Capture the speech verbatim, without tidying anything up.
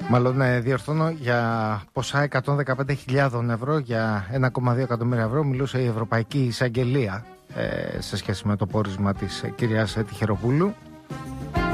Μάλλον ε, διορθώνω, για ποσά εκατόν δεκαπέντε χιλιάδες ευρώ για ένα κόμμα δύο εκατομμύρια ευρώ μιλούσε η Ευρωπαϊκή Εισαγγελία ε, σε σχέση με το πόρισμα της ε, κυρίας Τιχεροπούλου.